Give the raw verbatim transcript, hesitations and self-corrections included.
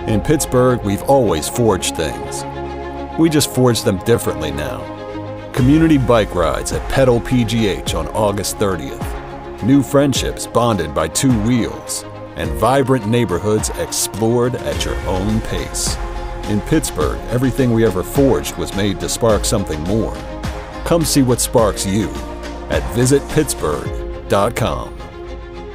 In Pittsburgh, we've always forged things. We just forge them differently now. Community bike rides at Pedal P G H on August thirtieth. New friendships bonded by two wheels. And vibrant neighborhoods explored at your own pace. In Pittsburgh, everything we ever forged was made to spark something more. Come see what sparks you at visit pittsburgh dot com.